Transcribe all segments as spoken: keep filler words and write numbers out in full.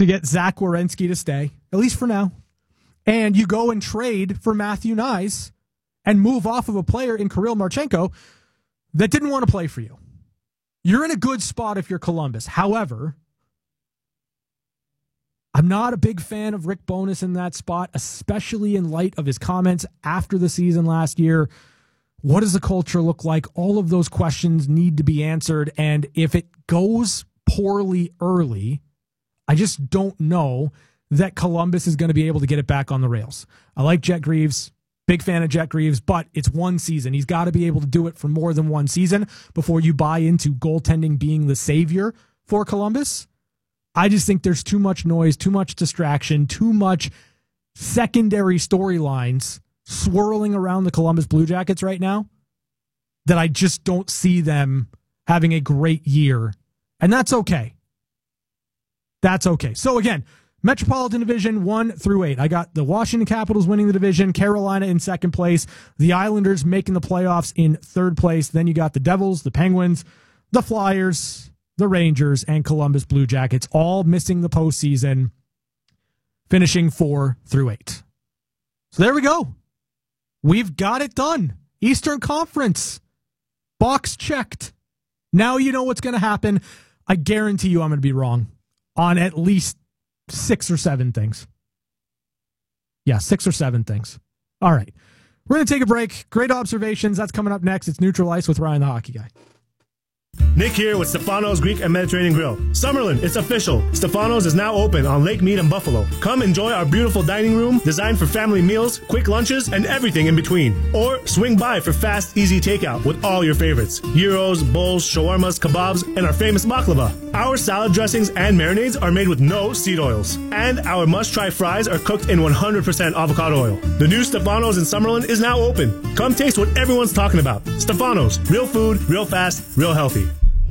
to get Zach Werenski to stay, at least for now. And you go and trade for Matthew Nyes and move off of a player in Kirill Marchenko that didn't want to play for you. You're in a good spot if you're Columbus. However, I'm not a big fan of Rick Bowness in that spot, especially in light of his comments after the season last year. What does the culture look like? All of those questions need to be answered. And if it goes poorly early, I just don't know that Columbus is going to be able to get it back on the rails. I like Jet Greaves, big fan of Jet Greaves, but it's one season. He's got to be able to do it for more than one season before you buy into goaltending being the savior for Columbus. I just think there's too much noise, too much distraction, too much secondary storylines swirling around the Columbus Blue Jackets right now that I just don't see them having a great year. And that's okay. That's okay. So again, Metropolitan Division one through eight. I got the Washington Capitals winning the division, Carolina in second place, the Islanders making the playoffs in third place. Then you got the Devils, the Penguins, the Flyers, the Rangers, and Columbus Blue Jackets all missing the postseason, finishing four through eight. So there we go. We've got it done. Eastern Conference. Box checked. Now you know what's going to happen. I guarantee you I'm going to be wrong on at least six or seven things. Yeah, six or seven things. All right. We're going to take a break. Great observations. That's coming up next. It's Neutral Ice with Ryan the Hockey Guy. Nick here with Stefano's Greek and Mediterranean Grill. Summerlin, it's official. Stefano's is now open on Lake Mead and Buffalo. Come enjoy our beautiful dining room designed for family meals, quick lunches, and everything in between. Or swing by for fast, easy takeout with all your favorites. Gyros, bowls, shawarmas, kebabs, and our famous baklava. Our salad dressings and marinades are made with no seed oils. And our must-try fries are cooked in one hundred percent avocado oil. The new Stefano's in Summerlin is now open. Come taste what everyone's talking about. Stefano's, real food, real fast, real healthy.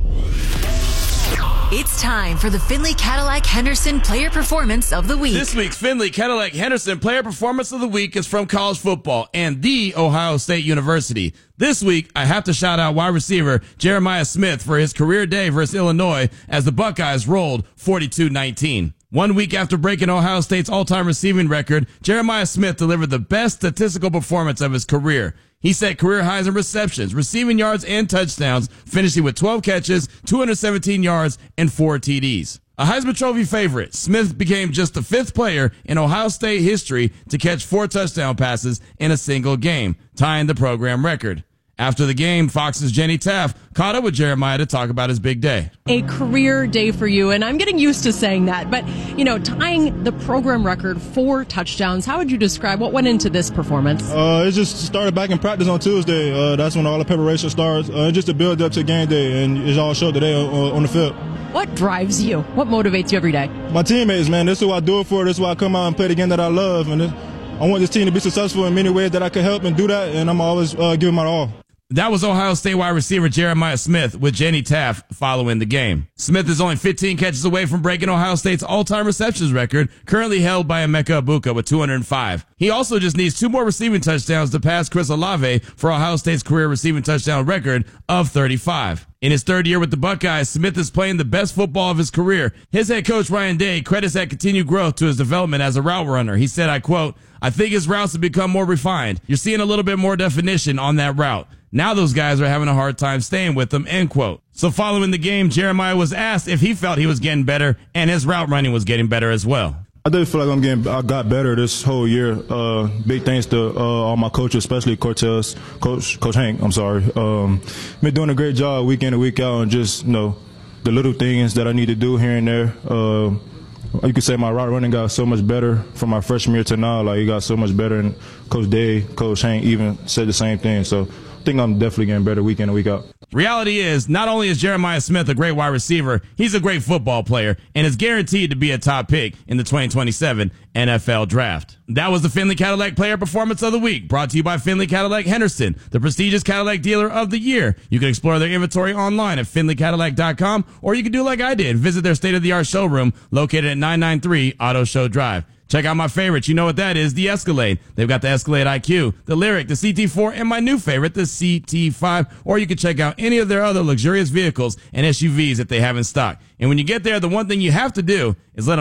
It's time for the Findlay Cadillac Henderson Player Performance of the Week. This week's Findlay Cadillac Henderson Player Performance of the Week is from college football and the Ohio State University. This week, I have to shout out wide receiver Jeremiah Smith for his career day versus Illinois as the Buckeyes rolled forty-two nineteen. One week after breaking Ohio State's all-time receiving record, Jeremiah Smith delivered the best statistical performance of his career. He set career highs in receptions, receiving yards, and touchdowns, finishing with twelve catches, two hundred seventeen yards, and four T Ds. A Heisman Trophy favorite, Smith became just the fifth player in Ohio State history to catch four touchdown passes in a single game, tying the program record. After the game, Fox's Jenny Taft caught up with Jeremiah to talk about his big day. A career day for you, and I'm getting used to saying that. But, you know, tying the program record for touchdowns, how would you describe what went into this performance? Uh, it just started back in practice on Tuesday. Uh, that's when all the preparation starts. Uh, just to build up to game day, and it all showed today on, on the field. What drives you? What motivates you every day? My teammates, man. This is who I do it for. This is why I come out and play the game that I love. And this, I want this team to be successful in many ways that I can help and do that, and I'm always uh, giving my all. That was Ohio State wide receiver Jeremiah Smith with Jenny Taft following the game. Smith is only fifteen catches away from breaking Ohio State's all-time receptions record, currently held by Emeka Ibuka with two hundred five. He also just needs two more receiving touchdowns to pass Chris Olave for Ohio State's career receiving touchdown record of thirty-five. In his third year with the Buckeyes, Smith is playing the best football of his career. His head coach, Ryan Day, credits that continued growth to his development as a route runner. He said, I quote, I think his routes have become more refined. You're seeing a little bit more definition on that route. Now those guys are having a hard time staying with him, end quote. So following the game, Jeremiah was asked if he felt he was getting better and his route running was getting better as well. I do feel like I'm getting, I got better this whole year. Uh, big thanks to uh, all my coaches, especially Cortez, Coach Coach Hank. I'm sorry. Um, been doing a great job week in and week out, and just you know the little things that I need to do here and there. Uh, you could say my route running got so much better from my freshman year to now. Like it got so much better, and Coach Day, Coach Hank even said the same thing. So I think I'm definitely getting better week in and week out. Reality is, not only is Jeremiah Smith a great wide receiver, he's a great football player and is guaranteed to be a top pick in the twenty twenty-seven N F L Draft. That was the Findlay Cadillac Player Performance of the Week, brought to you by Findlay Cadillac Henderson, the prestigious Cadillac dealer of the year. You can explore their inventory online at findlay cadillac dot com, or you can do like I did, visit their state-of-the-art showroom located at nine ninety-three Auto Show Drive. Check out my favorite. You know what that is, the Escalade. They've got the Escalade I Q, the Lyric, the C T four, and my new favorite, the C T five. Or you can check out any of their other luxurious vehicles and S U Vs that they have in stock. And when you get there, the one thing you have to do is let them